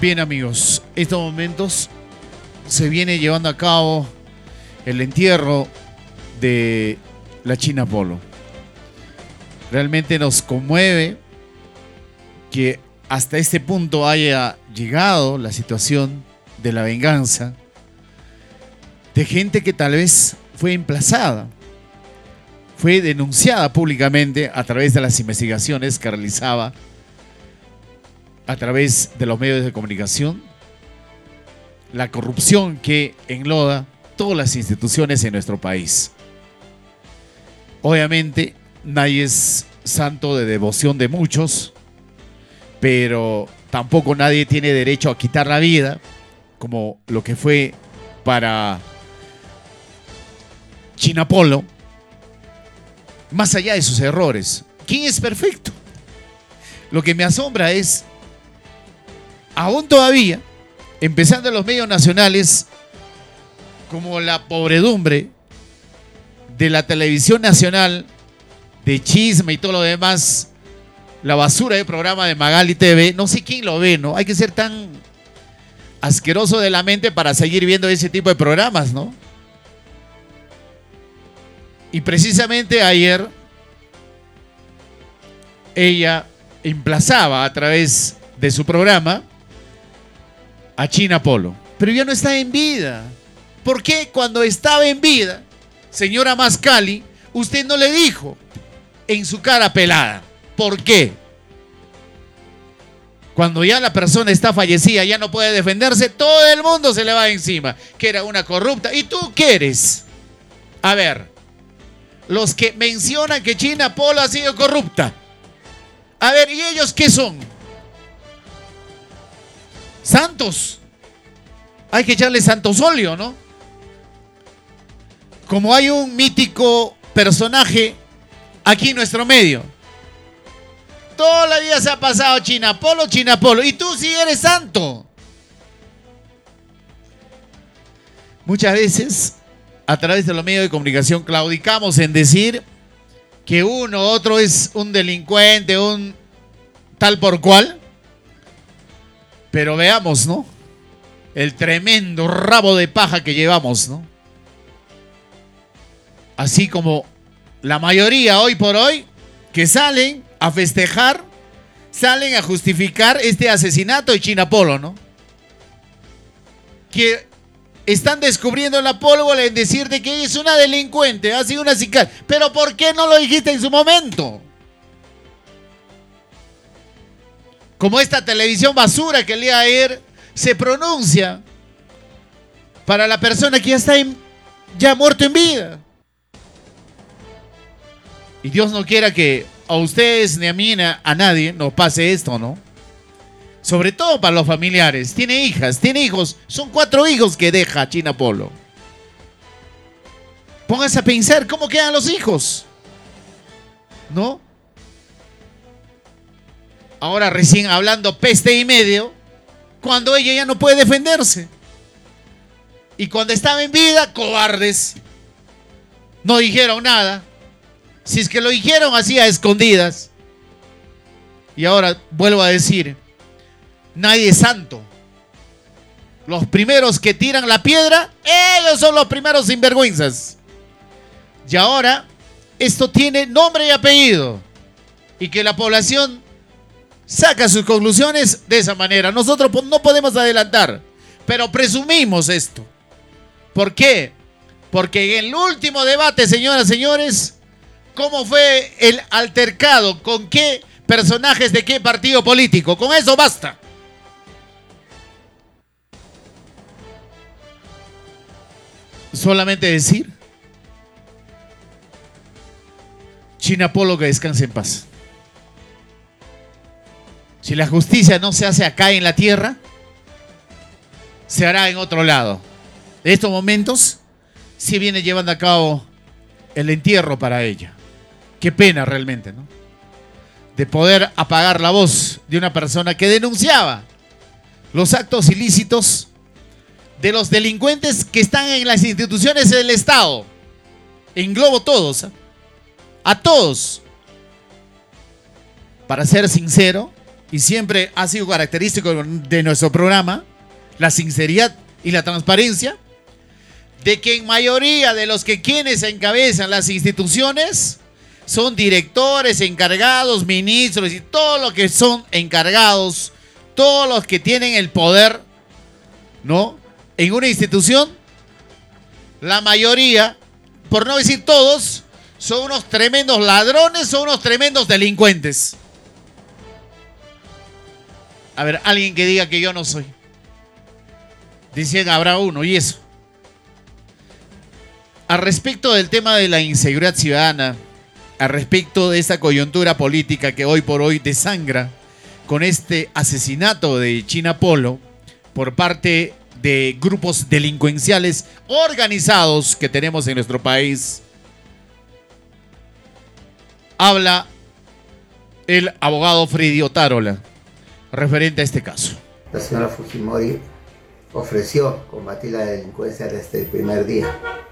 Bien, amigos, estos momentos se viene llevando a cabo el entierro de la China Polo. Realmente nos conmueve que hasta este punto haya llegado la situación de la venganza de gente que tal vez fue emplazada, fue denunciada públicamente a través de las investigaciones que realizaba a través de los medios de comunicación, la corrupción que enloda todas las instituciones en nuestro país. Obviamente, nadie es santo de devoción de muchos, pero tampoco nadie tiene derecho a quitar la vida, como lo que fue para China Polo, más allá de sus errores. ¿Quién es perfecto? Lo que me asombra es, aún todavía, empezando en los medios nacionales, como la pobredumbre de la televisión nacional, de chisme y todo lo demás, la basura de programa de Magali TV, no sé quién lo ve, ¿no? Hay que ser tan asqueroso de la mente para seguir viendo ese tipo de programas, ¿no? Y precisamente ayer ella emplazaba a través de su programa a China Polo, pero ya no está en vida. ¿Por qué cuando estaba en vida, señora Mascali, usted no le dijo en su cara pelada? ¿Por qué? Cuando ya la persona está fallecida, ya no puede defenderse, todo el mundo se le va encima, que era una corrupta. ¿Y tú qué eres? A ver, los que mencionan que China Polo ha sido corrupta. A ver, ¿y ellos qué son? Santos. Hay que echarle santosolio, ¿no? Como hay un mítico personaje aquí en nuestro medio. Toda la vida se ha pasado China Polo, China Polo. Y tú sí eres santo. Muchas veces, a través de los medios de comunicación, claudicamos en decir que uno u otro es un delincuente, un tal por cual. Pero veamos, ¿no? El tremendo rabo de paja que llevamos, ¿no? Así como la mayoría hoy por hoy que salen a festejar, salen a justificar este asesinato de China Polo, ¿no? Que están descubriendo la pólvora en decir de que ella es una delincuente, ha sido una sicaria. Pero ¿por qué no lo dijiste en su momento? Como esta televisión basura que el día de ayer se pronuncia para la persona que ya está ya muerto en vida. Y Dios no quiera que a ustedes ni a mí ni a nadie nos pase esto, ¿no? Sobre todo para los familiares. Tiene hijas, tiene hijos. Son 4 hijos que deja China Polo. Pónganse a pensar cómo quedan los hijos, ¿no? Ahora recién hablando peste y medio, cuando ella ya no puede defenderse. Y cuando estaba en vida, cobardes. No dijeron nada. Si es que lo dijeron así a escondidas. Y ahora vuelvo a decir, nadie es santo. Los primeros que tiran la piedra, ellos son los primeros sinvergüenzas. Y ahora esto tiene nombre y apellido. Y que la población saca sus conclusiones de esa manera. Nosotros no podemos adelantar, pero presumimos esto. ¿Por qué? Porque en el último debate, señoras y señores, ¿cómo fue el altercado? ¿Con qué personajes de qué partido político? Con eso basta. Solamente decir, China Polo, que descanse en paz. Si la justicia no se hace acá en la tierra, se hará en otro lado. En estos momentos, sí viene llevando a cabo el entierro para ella. Qué pena realmente, ¿no? De poder apagar la voz de una persona que denunciaba los actos ilícitos de los delincuentes que están en las instituciones del Estado. Englobo todos, ¿eh? A todos. Para ser sincero, y siempre ha sido característico de nuestro programa, la sinceridad y la transparencia, de que en mayoría de los que quienes encabezan las instituciones son directores, encargados, ministros y todos los que son encargados, todos los que tienen el poder, ¿no?, en una institución, la mayoría, por no decir todos, son unos tremendos ladrones, son unos tremendos delincuentes. A ver, alguien que diga que yo no soy. Dicen, habrá uno, y eso. Al respecto del tema de la inseguridad ciudadana, al respecto de esta coyuntura política que hoy por hoy desangra con este asesinato de China Polo por parte de grupos delincuenciales organizados que tenemos en nuestro país, habla el abogado Freddy Otárola referente a este caso. La señora Fujimori ofreció combatir la delincuencia desde el primer día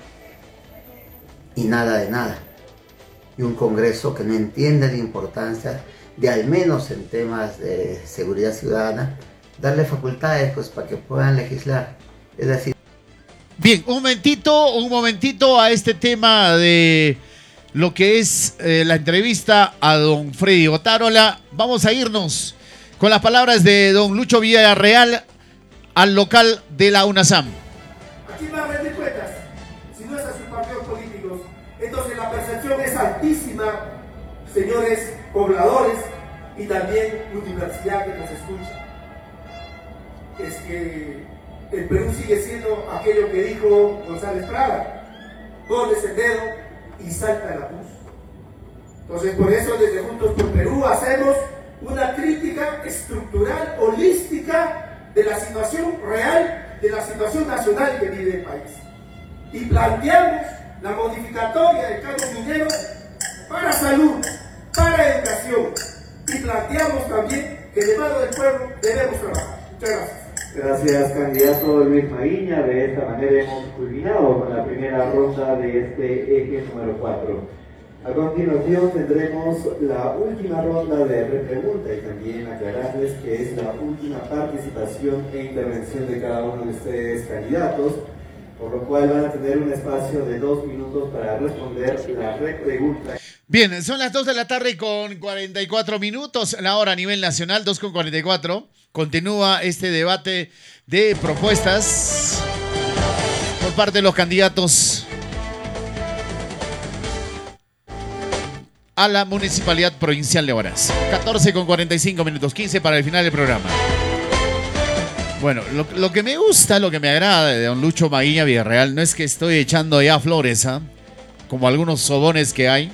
y nada de nada. Y un Congreso que no entiende la importancia de, al menos en temas de seguridad ciudadana, darle facultades pues para que puedan legislar. Es decir... Bien, un momentito a este tema de lo que es la entrevista a don Freddy Otárola. Vamos a irnos con las palabras de don Lucho Villarreal al local de la UNASAM. Aquí va a rendir cuentas, si no es a sus partidos políticos. Entonces la percepción es altísima, señores pobladores y también universidad que nos escucha. Es que el Perú sigue siendo aquello que dijo González Prada: pones el dedo y salta la luz. Entonces por eso desde Juntos por Perú hacemos una crítica estructural, holística, de la situación real, de la situación nacional que vive el país. Y planteamos la modificatoria del cargo minero para salud, para educación. Y planteamos también que de mano del pueblo debemos trabajar. Muchas gracias. Gracias, candidato Luis Maguiña. De esta manera hemos culminado con la primera ronda de este eje número 4. A continuación tendremos la última ronda de repregunta y también aclararles que es la última participación e intervención de cada uno de ustedes candidatos, por lo cual van a tener un espacio de 2 minutos para responder la repregunta. Bien, son las 2 de la tarde con 44 minutos, la hora a nivel nacional, 2 con 44. Continúa este debate de propuestas por parte de los candidatos a la Municipalidad Provincial de Huaraz. 14 con 45 minutos, 15 para el final del programa. Bueno, lo que me gusta, lo que me agrada de don Lucho Maguiña Villarreal, no es que estoy echando ya flores, como algunos sobones que hay,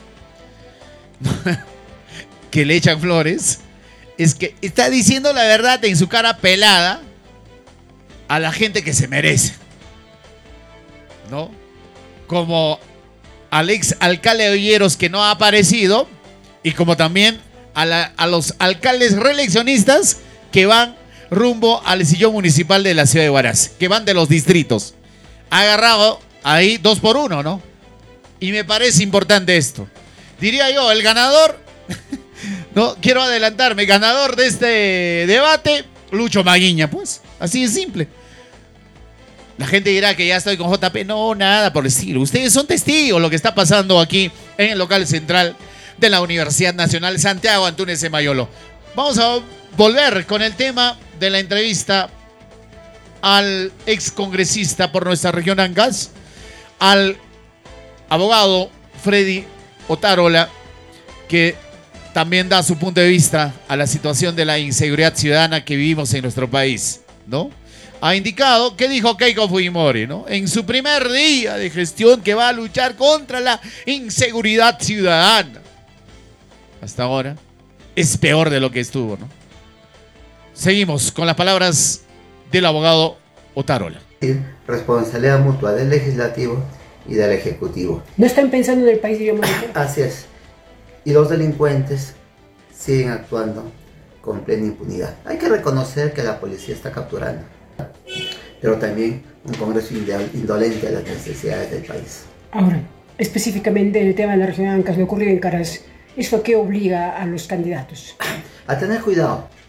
que le echan flores, es que está diciendo la verdad en su cara pelada a la gente que se merece, ¿no? Como al ex alcalde de Olleros, que no ha aparecido, y como también a los alcaldes reeleccionistas que van rumbo al sillón municipal de la ciudad de Huaraz, que van de los distritos. Ha agarrado ahí 2 por 1, ¿no? Y me parece importante esto. Diría yo, el ganador, no quiero adelantarme, ganador de este debate, Lucho Maguiña, pues, así de simple. La gente dirá que ya estoy con JP. No, nada por el estilo. Ustedes son testigos de lo que está pasando aquí en el local central de la Universidad Nacional Santiago Antúnez de Mayolo. Vamos a volver con el tema de la entrevista al excongresista por nuestra región Ancash, al abogado Freddy Otárola, que también da su punto de vista a la situación de la inseguridad ciudadana que vivimos en nuestro país, ¿no? Ha indicado, ¿qué dijo Keiko Fujimori, no? En su primer día de gestión, que va a luchar contra la inseguridad ciudadana. Hasta ahora es peor de lo que estuvo, ¿no? Seguimos con las palabras del abogado Otárola. Responsabilidad mutua del legislativo y del ejecutivo. ¿No están pensando en el país, digamos? Así es. Y los delincuentes siguen actuando con plena impunidad. Hay que reconocer que la policía está capturando, pero también un Congreso indolente a las necesidades del país. Ahora, específicamente en el tema de la región Ancash, lo ocurrido en Caras, ¿eso qué obliga a los candidatos? A tener cuidado,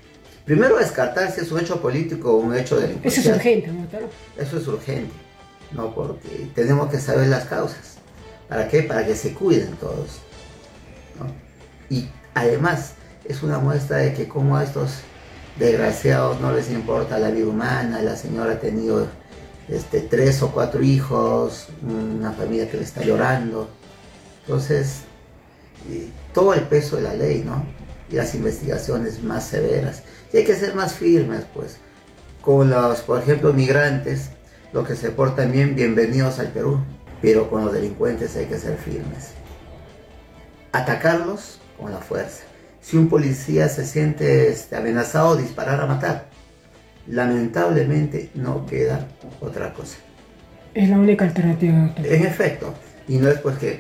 Primero descartar si es un hecho político o un hecho Eso es delincuencial. urgente, ¿no, doctor? Eso es urgente, ¿no? Porque tenemos que saber las causas. ¿Para qué? Para que se cuiden todos, ¿no? Y además es una muestra de que como a estos desgraciados no les importa la vida humana. La señora ha tenido 3 o 4 hijos, una familia que le está llorando. Entonces, todo el peso de la ley, ¿no? Y las investigaciones más severas. Y hay que ser más firmes, pues. Con los, por ejemplo, migrantes, los que se portan bien, bienvenidos al Perú. Pero con los delincuentes hay que ser firmes. Atacarlos con la fuerza. Si un policía se siente amenazado, disparar a matar. Lamentablemente no queda otra cosa. Es la única alternativa, doctor. En efecto, y no es pues que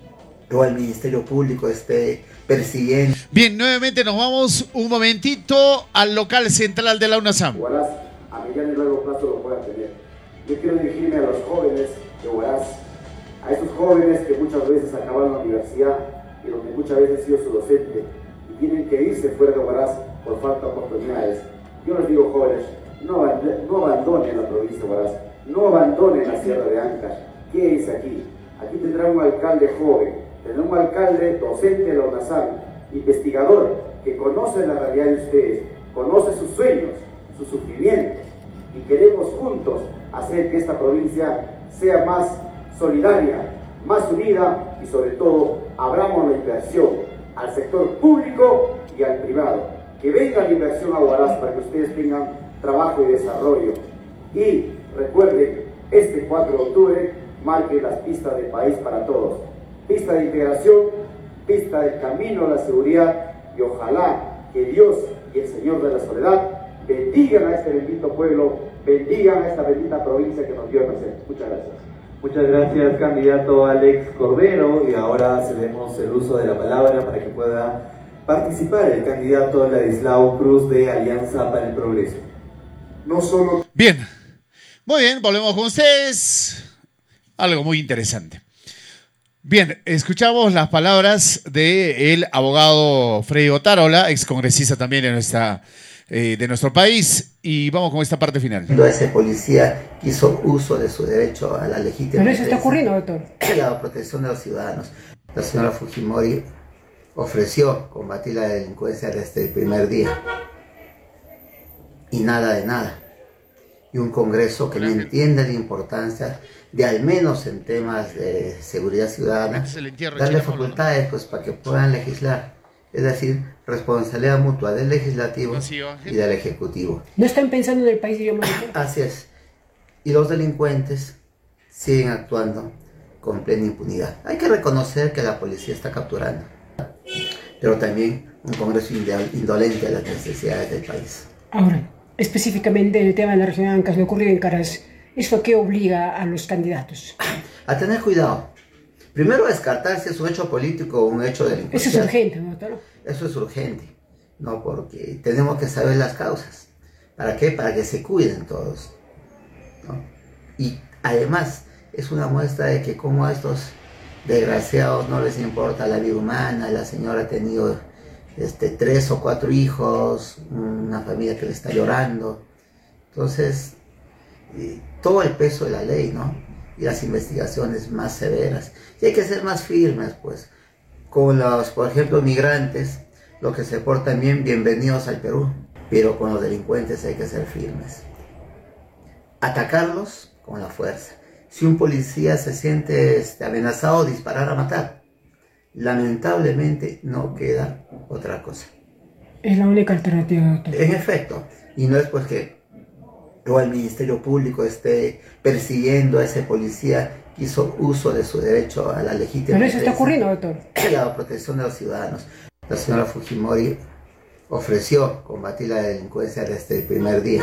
o el Ministerio Público esté persiguiendo. Bien, nuevamente nos vamos un momentito al local central de la UNASAM. Huaraz a mediano y largo plazo lo puedan tener. Yo quiero dirigirme a los jóvenes de Huaraz, a esos jóvenes que muchas veces acaban la universidad y donde muchas veces he sido su docente y tienen que irse fuera de Huaraz por falta de oportunidades. Yo les digo, jóvenes, no abandonen la provincia de Huaraz, no abandonen la Sierra de Ancash. ¿Qué es aquí? Aquí tendrá un alcalde joven, tendrá un alcalde docente de la UNASAM, investigador, que conoce la realidad de ustedes, conoce sus sueños, sus sufrimientos, y queremos juntos hacer que esta provincia sea más solidaria, más unida y sobre todo abramos la inversión al sector público y al privado. Que venga la inversión a Huaraz para que ustedes tengan trabajo y desarrollo. Y recuerden, este 4 de octubre marque las pistas del país para todos. Pista de integración, pista del camino a la seguridad y ojalá que Dios y el Señor de la Soledad bendigan a este bendito pueblo, bendigan a esta bendita provincia que nos dio a nacer. Muchas gracias. Muchas gracias, candidato Alex Cordero, y ahora cedemos el uso de la palabra para que pueda participar el candidato Ladislao Cruz de Alianza para el Progreso. No solo Bien, muy bien, volvemos con ustedes. Algo muy interesante. Bien, escuchamos las palabras del abogado Freddy Otárola, excongresista también de nuestro país, y vamos con esta parte final. Ese policía que hizo uso de su derecho a la legítima Pero eso está defensa ocurriendo, doctor. y la protección de los ciudadanos. La señora Fujimori ofreció combatir la delincuencia desde el primer día. Y nada de nada. Y un Congreso que no entiende la importancia de, al menos en temas de seguridad ciudadana, darle facultades pues, para que puedan legislar. Es decir, responsabilidad mutua del legislativo y del ejecutivo. ¿No están pensando en el país, digamos, doctor? Así es. Y los delincuentes siguen actuando con plena impunidad. Hay que reconocer que la policía está capturando, pero también un Congreso indolente a las necesidades del país. Ahora, específicamente el tema de la región de Ancash, lo ocurrido en Caras, ¿es lo que obliga a los candidatos? A tener cuidado. Primero descartar si es un hecho político o un hecho Eso delincuencial. es urgente, ¿no, doctor? Eso es urgente, ¿no? Porque tenemos que saber las causas. ¿Para qué? Para que se cuiden todos, ¿no? Y además es una muestra de que como a estos desgraciados no les importa la vida humana. La señora ha tenido 3 o 4 hijos, una familia que le está llorando. Entonces, todo el peso de la ley, ¿no? Y las investigaciones más severas. Y hay que ser más firmes, pues. Con los, por ejemplo, migrantes, los que se portan bien, bienvenidos al Perú. Pero con los delincuentes hay que ser firmes. Atacarlos con la fuerza. Si un policía se siente amenazado, disparar a matar. Lamentablemente no queda otra cosa. Es la única alternativa, doctor. En efecto, y no es pues que o el Ministerio Público esté persiguiendo a ese policía que hizo uso de su derecho a la legítima Pero eso está defensa ocurriendo, doctor. y la protección de los ciudadanos. La señora Fujimori ofreció combatir la delincuencia desde el primer día.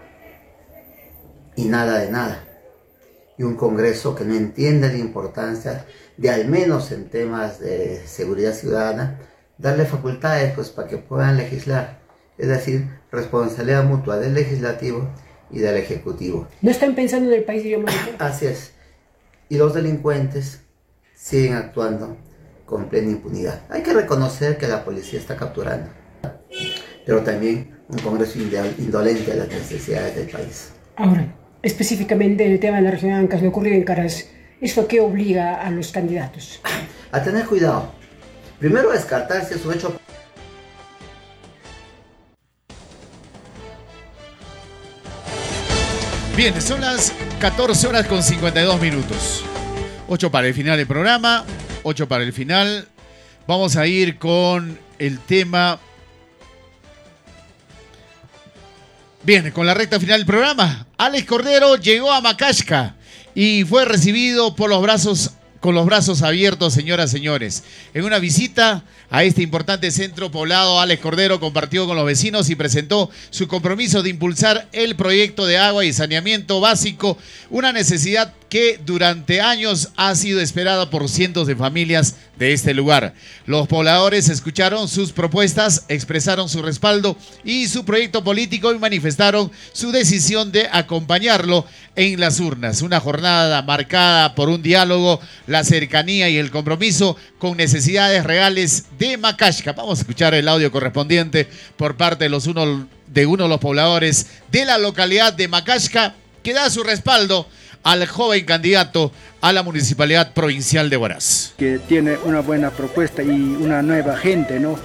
Y nada de nada. Y un Congreso que no entiende la importancia de, al menos en temas de seguridad ciudadana, darle facultades pues, para que puedan legislar. Es decir, responsabilidad mutua del legislativo y del ejecutivo. ¿No están pensando en el país, digamos, doctor? Así es. Y los delincuentes siguen actuando con plena impunidad. Hay que reconocer que la policía está capturando, pero también un Congreso indolente a las necesidades del país. Ahora, específicamente en el tema de la región de Ancash, lo ocurrido en Caras, ¿esto qué obliga a los candidatos? A tener cuidado. Primero, a descartar si es un hecho. Bien, son las 14 horas con 52 minutos. 8 para el final del programa, 8 para el final. Vamos a ir con el tema. Bien, con la recta final del programa. Alex Cordero llegó a Macashka y fue recibido con los brazos abiertos, señoras y señores. En una visita a este importante centro poblado, Alex Cordero compartió con los vecinos y presentó su compromiso de impulsar el proyecto de agua y saneamiento básico, una necesidad que durante años ha sido esperada por cientos de familias de este lugar. Los pobladores escucharon sus propuestas, expresaron su respaldo y su proyecto político y manifestaron su decisión de acompañarlo en las urnas. Una jornada marcada por un diálogo, la cercanía y el compromiso con necesidades reales de Macashka. Vamos a escuchar el audio correspondiente por parte de uno de los pobladores de la localidad de Macashka, que da su respaldo al joven candidato a la Municipalidad Provincial de Huaraz. Que tiene una buena propuesta y una nueva gente, ¿no?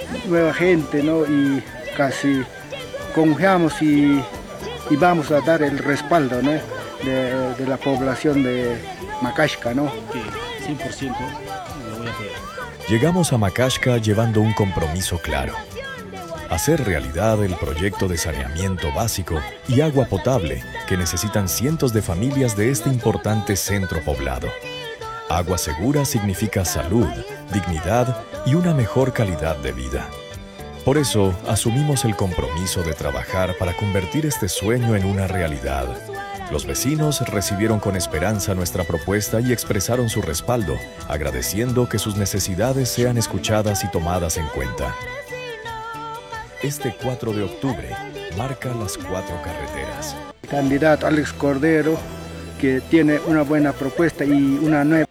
Y casi confiamos y vamos a dar el respaldo, ¿no? de la población de Macashka, ¿no? Sí, 100% lo voy a apoyar. Llegamos a Macashka llevando un compromiso claro: hacer realidad el proyecto de saneamiento básico y agua potable que necesitan cientos de familias de este importante centro poblado. Agua segura significa salud, dignidad y una mejor calidad de vida. Por eso, asumimos el compromiso de trabajar para convertir este sueño en una realidad. Los vecinos recibieron con esperanza nuestra propuesta y expresaron su respaldo, agradeciendo que sus necesidades sean escuchadas y tomadas en cuenta. Este 4 de octubre marca las 4 carreteras. Candidato Alex Cordero, que tiene una buena propuesta y una nueva.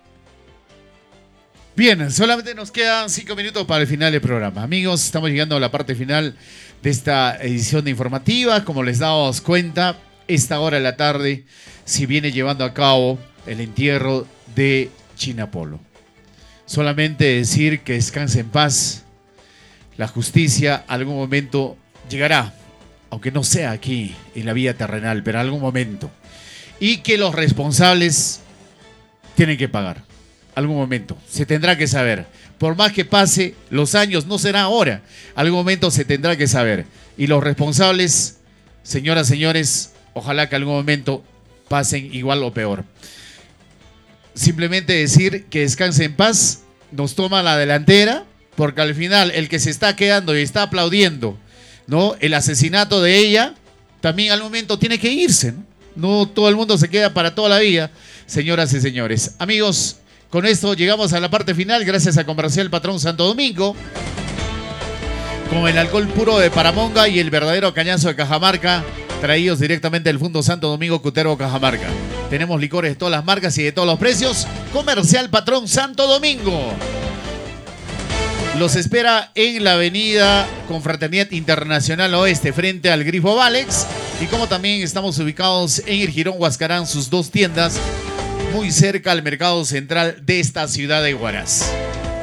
Bien, solamente nos quedan 5 minutos para el final del programa. Amigos, estamos llegando a la parte final de esta edición de informativa. Como les damos cuenta, esta hora de la tarde se viene llevando a cabo el entierro de Chinapolo. Solamente decir que descanse en paz. La justicia algún momento llegará, aunque no sea aquí en la vida terrenal, pero algún momento. Y que los responsables tienen que pagar. Algún momento. Se tendrá que saber. Por más que pase los años, no será ahora. Algún momento se tendrá que saber. Y los responsables, señoras, señores, ojalá que algún momento pasen igual o peor. Simplemente decir que descanse en paz, nos toma la delantera, porque al final el que se está quedando y está aplaudiendo, ¿no?, el asesinato de ella, también al momento tiene que irse, ¿no? No todo el mundo se queda para toda la vida, señoras y señores. Amigos, con esto llegamos a la parte final, gracias a Comercial Patrón Santo Domingo, con el alcohol puro de Paramonga y el verdadero cañazo de Cajamarca, traídos directamente del Fundo Santo Domingo Cutervo Cajamarca. Tenemos licores de todas las marcas y de todos los precios. Comercial Patrón Santo Domingo los espera en la avenida Confraternidad Internacional Oeste, frente al Grifo Valex. Y como también estamos ubicados en el Jirón Huascarán, sus 2 tiendas, muy cerca al mercado central de esta ciudad de Huaraz.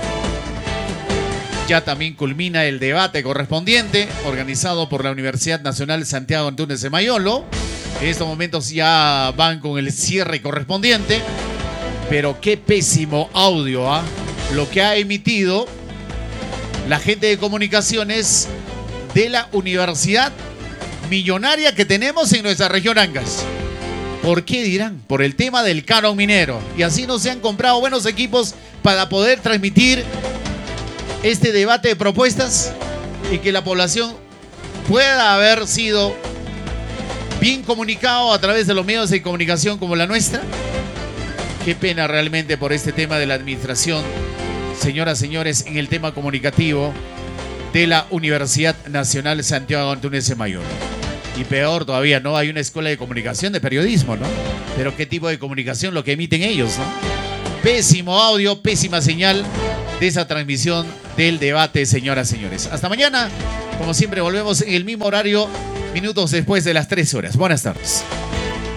Ya también culmina el debate correspondiente organizado por la Universidad Nacional Santiago Antúnez de Mayolo. En estos momentos ya van con el cierre correspondiente. Pero qué pésimo audio, ¿ah? Lo que ha emitido la gente de comunicaciones de la universidad millonaria que tenemos en nuestra región Ancash. ¿Por qué dirán? Por el tema del canon minero. Y así no se han comprado buenos equipos para poder transmitir este debate de propuestas y que la población pueda haber sido bien comunicado a través de los medios de comunicación como la nuestra. Qué pena realmente por este tema de la administración, señoras y señores, en el tema comunicativo de la Universidad Nacional Santiago Antúnez de Mayolo. Y peor todavía, ¿no? Hay una escuela de comunicación de periodismo, ¿no? Pero ¿qué tipo de comunicación lo que emiten ellos, ¿no? Pésimo audio, pésima señal de esa transmisión del debate, señoras y señores. Hasta mañana. Como siempre, volvemos en el mismo horario, minutos después de las 13 horas. Buenas tardes.